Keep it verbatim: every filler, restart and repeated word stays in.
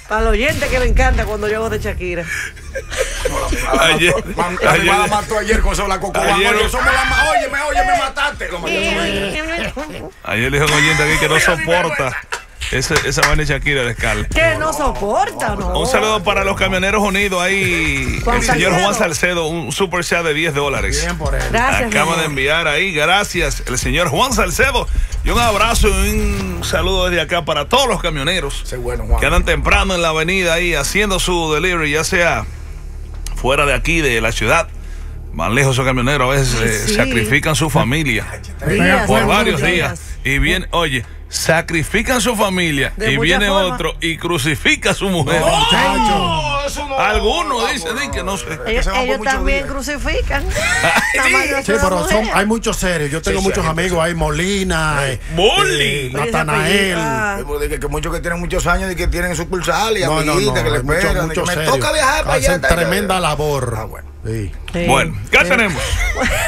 Para los oyentes que me encanta cuando yo hago de Shakira. Ayer, La ayer, mamá mató ayer con eso la Cocobán. Ayer- Oye, somos la ma- oye, me, oye, me mataste. Lo mató. ayer le dijo un oyente aquí que no soporta ese, esa vaina de Shakira de Scarlett. Que no soporta, ¿no? Un saludo para los camioneros unidos ahí. Juan El señor Salcedo. Juan Salcedo, un super chat de diez dólares. Bien por él. Gracias. Acaba mi de amor. enviar ahí, gracias, el señor Juan Salcedo. Y un abrazo y un saludo desde acá para todos los camioneros Sé bueno, Juan. que andan temprano en la avenida ahí haciendo su delivery, ya sea fuera de aquí, de la ciudad. Más lejos esos camioneros a veces Ay, eh, sí. sacrifican su familia Días, por algunos varios días. días. Y viene, oye, sacrifican su familia De y muchas viene formas. otro y crucifica a su mujer. No, muchacho. Eso no- Algunos vamos, dicen no, que no no, sé. que Ellos, se van por ellos muchos también días. crucifican. Nada más no Sí, son pero son, mujeres. hay muchos serios. Yo tengo sí, muchos hay amigos ahí, Molina, eh, Molly. eh, Oye, ese Natanael. apellido, ah. Eh, pues, de que, que muchos que tienen muchos años y que tienen sucursal y No, no, amiguitas no, que le hay muchos, esperan. de que muchos me serios. toca viajar para allá. Hacen hasta allá. tremenda labor. Ah, bueno. Sí. Sí. Bueno, ¿qué Sí. tenemos?